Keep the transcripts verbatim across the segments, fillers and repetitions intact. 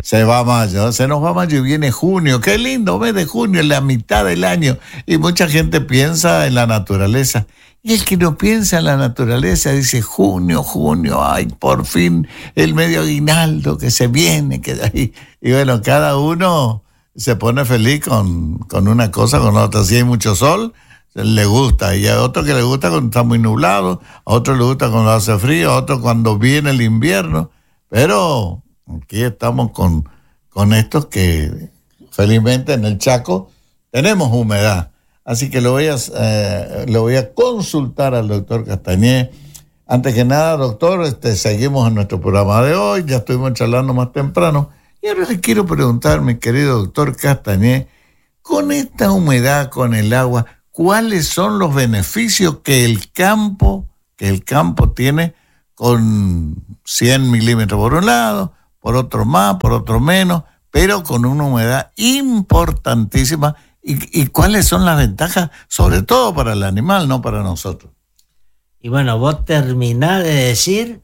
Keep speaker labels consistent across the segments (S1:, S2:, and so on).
S1: se va mayo, se nos va mayo y viene junio. Qué lindo mes de junio, la mitad del año. Y mucha gente piensa en la naturaleza. Y el que no piensa en la naturaleza dice junio, junio, ay, por fin el medio aguinaldo que se viene. Que ahí. Y bueno, cada uno se pone feliz con, con una cosa, con otra. Si hay mucho sol, le gusta. Y a otro que le gusta cuando está muy nublado, a otro le gusta cuando hace frío, a otro cuando viene el invierno. Pero aquí estamos con, con estos que felizmente en el Chaco tenemos humedad. Así que lo voy a, eh, lo voy a consultar al doctor Castañé. Antes que nada, doctor, este, seguimos en nuestro programa de hoy. Ya estuvimos charlando más temprano. Y ahora le quiero preguntar, mi querido doctor Castañé, con esta humedad, con el agua, ¿cuáles son los beneficios que el campo, que el campo tiene con cien milímetros por un lado, por otro más, por otro menos, pero con una humedad importantísima? ¿Y, y cuáles son las ventajas, sobre todo para el animal, no para nosotros?
S2: Y bueno, vos terminás de decir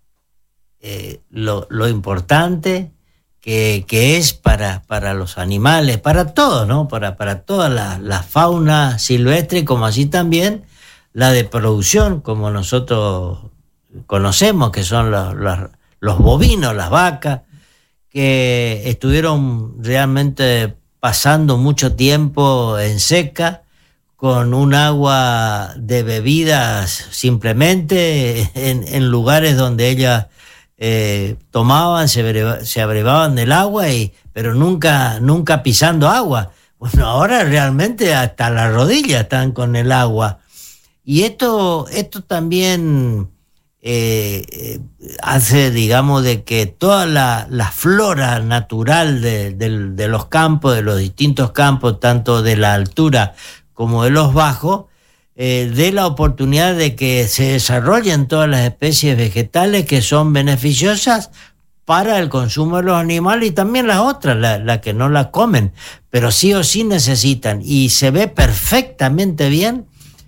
S2: eh, lo, lo importante que, que es para, para los animales, para todos, ¿no? Para, para toda la, la fauna silvestre, como así también la de producción, como nosotros conocemos, que son los, los, los bovinos, las vacas, que estuvieron realmente pasando mucho tiempo en seca, con un agua de bebidas simplemente en, en lugares donde ellas eh, tomaban, se, breva, se abrevaban del agua, y, pero nunca, nunca pisando agua. Bueno, ahora realmente hasta la rodilla están con el agua. Y esto, esto también eh, eh, hace, digamos, de que toda la, la flora natural de, de, de los campos, de los distintos campos, tanto de la altura como de los bajos, eh, dé la oportunidad de que se desarrollen todas las especies vegetales que son beneficiosas para el consumo de los animales, y también las otras, las la que no las comen, pero sí o sí necesitan. Y se ve perfectamente bien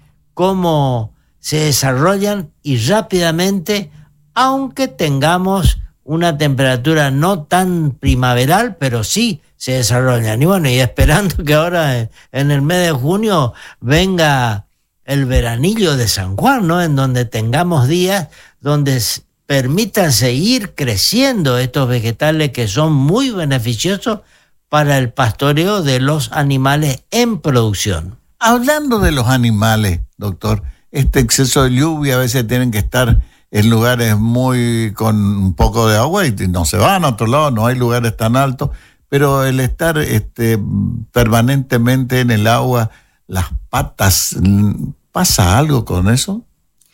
S2: cómo se desarrollan y rápidamente, aunque tengamos una temperatura no tan primaveral, pero sí se desarrollan. Y bueno, y esperando que ahora en el mes de junio venga el veranillo de San Juan, ¿no? En donde tengamos días donde permitan seguir creciendo estos vegetales que son muy beneficiosos para el pastoreo de los animales en producción.
S1: Hablando de los animales, doctor, este exceso de lluvia, a veces tienen que estar en lugares muy con un poco de agua y no se van a otro lado, no hay lugares tan altos, pero el estar este, permanentemente en el agua, las patas, ¿pasa algo con eso?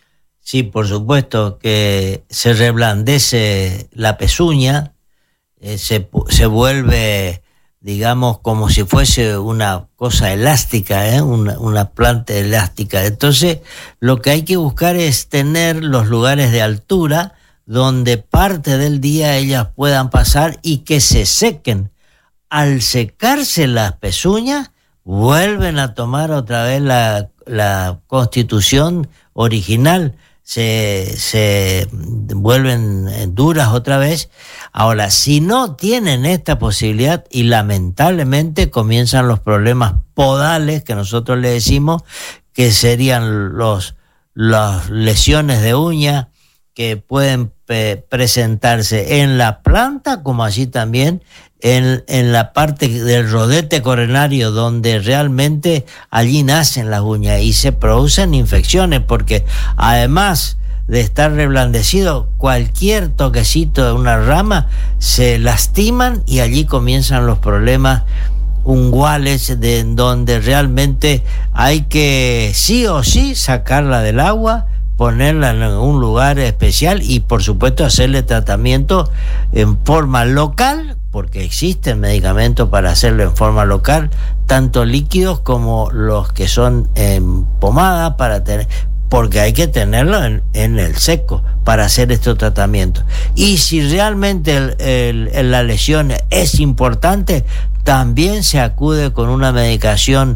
S2: Sí, por supuesto que se reblandece la pezuña, eh, se, se vuelve, digamos, como si fuese una cosa elástica, ¿eh? una, una planta elástica. Entonces, lo que hay que buscar es tener los lugares de altura donde parte del día ellas puedan pasar y que se sequen. Al secarse las pezuñas, vuelven a tomar otra vez la, la constitución original, se, se vuelven duras otra vez. Ahora, si no tienen esta posibilidad, y lamentablemente comienzan los problemas podales, que nosotros le decimos, que serían los, las lesiones de uña, que pueden pe- presentarse en la planta, como así también en, en la parte del rodete coronario, donde realmente allí nacen las uñas y se producen infecciones, porque además de estar reblandecido, cualquier toquecito de una rama se lastiman y allí comienzan los problemas unguales, de donde realmente hay que sí o sí sacarla del agua, ponerla en un lugar especial y por supuesto hacerle tratamiento en forma local, porque existen medicamentos para hacerlo en forma local, tanto líquidos como los que son en pomada, para tener, porque hay que tenerlo en, en el seco para hacer estos tratamientos. Y si realmente el, el, el, la lesión es importante, también se acude con una medicación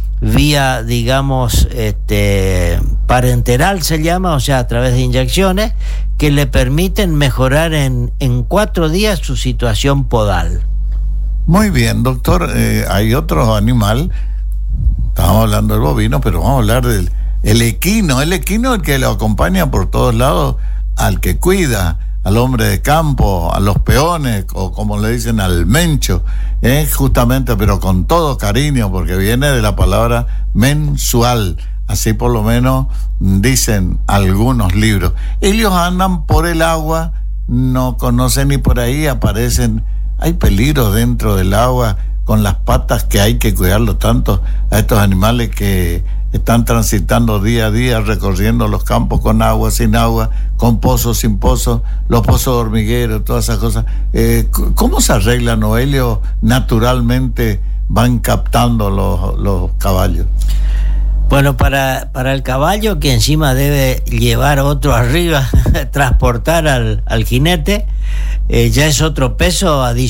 S2: vía, digamos, este, parenteral se llama, o sea, a través de inyecciones, que le permiten mejorar en, en cuatro días su situación podal.
S1: Muy bien, doctor. Eh, hay otro animal, estábamos hablando del bovino, pero vamos a hablar del el equino. El equino es el que lo acompaña por todos lados al que cuida, al hombre de campo, a los peones, o como le dicen, al mencho, ¿eh? Justamente, pero con todo cariño, porque viene de la palabra mensual, así por lo menos dicen algunos libros. Ellos andan por el agua, no conocen ni por ahí, aparecen, hay peligros dentro del agua con las patas, que hay que cuidarlo tanto a estos animales que están transitando día a día, recorriendo los campos con agua, sin agua, con pozos, sin pozos, los pozos de hormiguero, todas esas cosas. Eh, ¿Cómo se arregla, Noelio? Naturalmente van captando los, los caballos.
S2: Bueno, para, para el caballo, que encima debe llevar otro arriba, transportar al, al jinete, eh, ya es otro peso adicional.